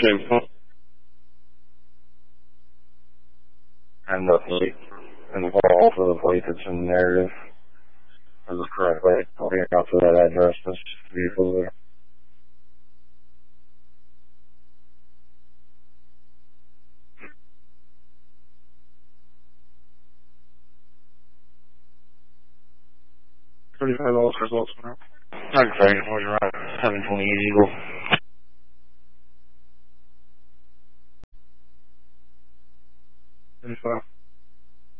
James Bond. And the plate involved for the plate that's in the narrative is the correct way. I'll get out to that address. This vehicle there. $35 results now. Okay, you're right. 720 Eagle.